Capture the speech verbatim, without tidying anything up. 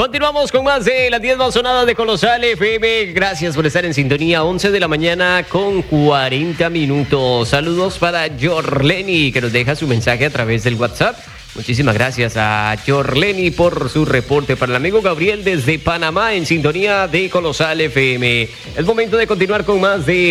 Continuamos con más de las diez más sonadas de Colosal F M. Gracias por estar en sintonía. once de la mañana con cuarenta minutos. Saludos para Jorleni, que nos deja su mensaje a través del WhatsApp. Muchísimas gracias a Jorleni por su reporte. Para el amigo Gabriel desde Panamá, en sintonía de Colosal F M. Es momento de continuar con más de